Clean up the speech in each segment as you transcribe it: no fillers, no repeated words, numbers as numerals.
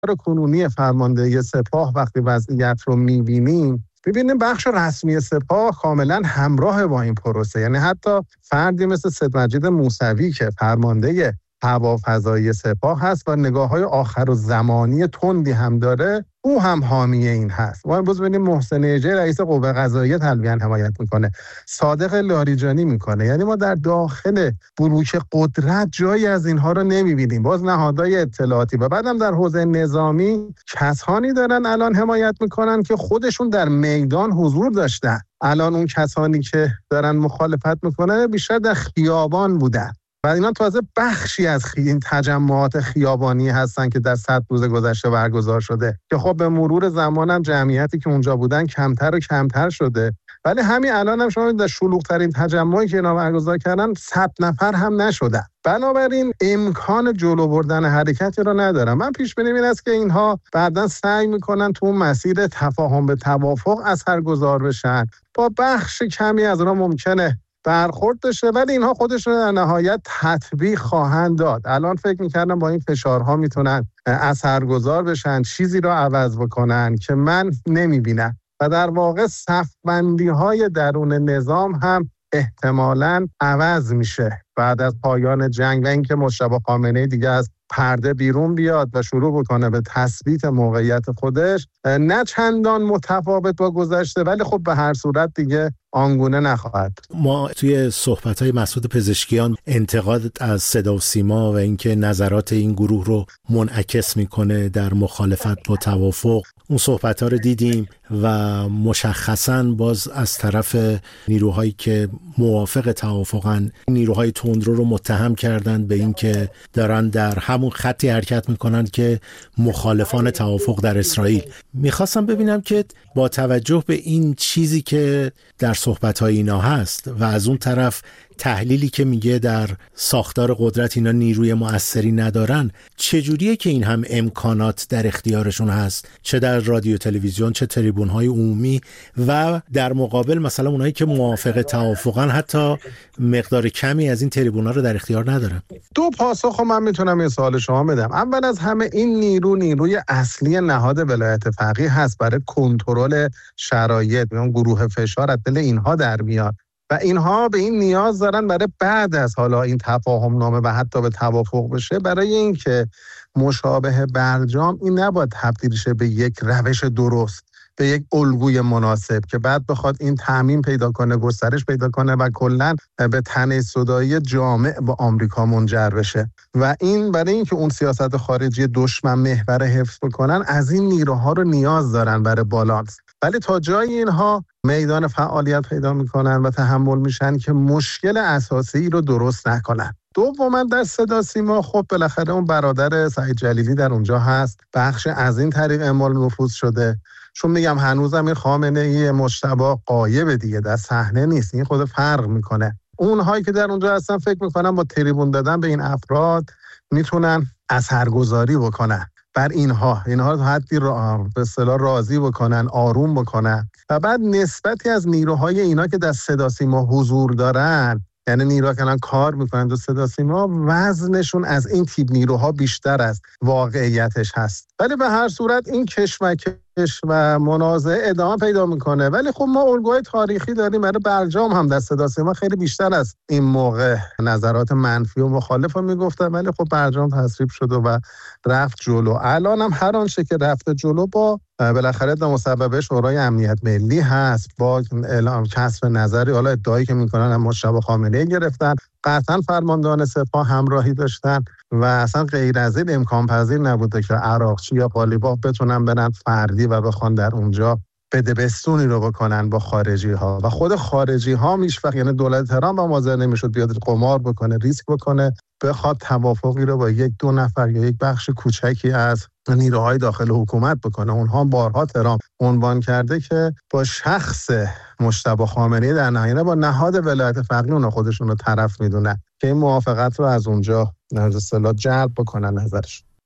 کنونی فرماندهی سپاه وقتی وضعیت رو می‌بینیم بخش رسمی سپاه کاملا همراه با این پروسه. یعنی حتی فردی مثل سید مجید موسوی که فرمانده هوافضایی سپاه هست و نگاه‌های آخر و زمانی تندی هم داره، او هم حامی این هست. ما امروز ببینیم محسن ایجی رئیس قوه قضاییه تلویحاً حمایت میکنه، صادق لاریجانی میکنه. یعنی ما در داخل بلوک قدرت جایی از اینها رو نمیبینیم. باز نهادهای اطلاعاتی و بعدم در حوزه نظامی کسانی دارن الان حمایت میکنن که خودشون در میدان حضور داشتن. الان اون کسانی که دارن مخالفت میکنن بیشتر در خیابان بودن و اینا تازه بخشی از این تجمعات خیابانی هستن که در 100 روز گذشته برگزار شده که خب به مرور زمان هم جمعیتی که اونجا بودن کمتر و کمتر شده. ولی همین الان هم شما در شلوغ‌ترین تجمعی که اینا برگزار کردن 100 نفر هم نشدن. بنابراین امکان جلو بردن حرکتی رو ندارم. من پیش بینیم این است که اینها بعداً سعی میکنن تو مسیر تفاهم به توافق اثرگذار بشن. با بخش کمی از اونها ممکنه برخورد داشته ولی اینها خودشون در نهایت تطبیق خواهند داد. الان فکر میکردم با این فشارها میتونن اثرگذار بشن، چیزی رو عوض بکنن که من نمیبینم و در واقع صف‌بندی‌های درون نظام هم احتمالاً عوض میشه بعد از پایان جنگ و اینکه مجتبی خامنه‌ای دیگه از پرده بیرون بیاد و شروع بکنه به تثبیت موقعیت خودش، نه چندان متفاوت با گذشته ولی خب به هر صورت دیگه آنگونه نخواهد. ما توی صحبت‌های مسعود پزشکیان انتقاد از صدا و سیما و اینکه نظرات این گروه رو منعکس میکنه در مخالفت با توافق، اون صحبت‌ها رو دیدیم و مشخصاً باز از طرف نیروهایی که موافق توافقن نیروهای تندرو رو متهم کردن به اینکه دارن در همون خطی حرکت میکنن که مخالفان توافق در اسرائیل. میخواستم ببینم که با توجه به این چیزی که در صحبت‌های اینا هست و از اون طرف تحلیلی که میگه در ساختار قدرت اینا نیروی مؤثری ندارن، چجوریه که این هم امکانات در اختیارشون هست، چه در رادیو تلویزیون چه تریبون‌های عمومی، و در مقابل مثلا اونایی که موافق توافقن حتی مقدار کمی از این تریبون‌ها رو در اختیار ندارن؟ دو پاسخ من میتونم این سوال شما بدم. اول از همه این نیروی اصلی نهاد ولایت فقیه هست برای کنترل شرایط، اون گروه فشار از دل اینها در میاد و اینها به این نیاز دارن برای بعد از حالا این تفاهم نامه و حتی به توافق بشه، برای اینکه مشابه برجام این نباید تبدیل شه به یک روش درست، به یک الگوی مناسب که بعد بخواد این تعمیم پیدا کنه، گسترش پیدا کنه و کلاً به تنی‌صدایی جامع با آمریکا منجر بشه. و این برای اینکه اون سیاست خارجی دشمن محور حفظ بکنن از این نیروها رو نیاز دارن برای بالانس. ولی تا جای اینها میدان فعالیت پیدا میکنن و تحمل میشن که مشکل اساسی رو درست نکنن. دوما در صدا سیما خب بالاخره اون برادر سعید جلیلی در اونجا هست، بخش از این طریق اعمال نفوذ شده. چون میگم هنوزم این خامنه‌ای مجتبی غایب دیگه، در صحنه نیست. این خود فرق میکنه. اونهایی که در اونجا هستن فکر میکنن با تریبون دادن به این افراد میتونن اثرگذاری بکنن بر اینها حدی به اصطلاح راضی بکنن، آروم بکنن و بعد نسبتی از نیروهای اینا که در صدا سیما حضور دارن، یعنی نیروها که الان کار میکنن در صدا سیما، وزنشون از این تیپ نیروها بیشتر از واقعیتش هست. ولی به هر صورت این کشمکش و منازعه ادامه پیدا میکنه. ولی خب ما الگوهای تاریخی داریم برای برجام هم در صدا سیما خیلی بیشتر از این موقع نظرات منفی و مخالف رو میگفتن، ولی خب برجام تصویب شد و رفت جلو. الان هم هر آنچه که رفته جلو با بالاخره مصوبه شورای امنیت ملی هست، با اعلام کسب نظری، حالا ادعایی که میکنن هم مجتبی خامنه‌ای گرفتن، قطعا فرماندهان سپاه همراهی داشتن و اصلا غیر از این امکان پذیر نبوده که عراقچی یا قالیباف بتونن برن فردی و بخوان در اونجا بدبستونی رو بکنن با خارجی ها. و خود خارجی ها هیچ‌وقت، یعنی دولت تهران با حاضر نمیشد بیاد قمار بکنه، ریسک بکنه، بخواد توافقی رو با یک دو نفر یا یک بخش کوچکی از نیروهای داخل حکومت بکنه. اونها بارها تهران عنوان کرده که با شخص مجتبی خامنه‌ای در نهایت با نهاد ولایت فقیه اونها خودشون رو طرف میدونن که این موافقت رو از اونجا به اصطلاح جلب بکنن نظرش.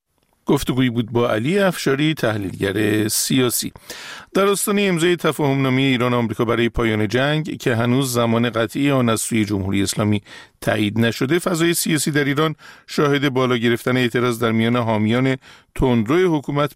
گفتگویی بود با علی افشاری، تحلیلگر سیاسی. در آستانه امضای تفاهمنامه ایران و آمریکا برای پایان جنگ که هنوز زمان قطعی آن از سوی جمهوری اسلامی تایید نشده، فضای سیاسی در ایران شاهد بالا گرفتن اعتراض در میان حامیان تندرو حکومت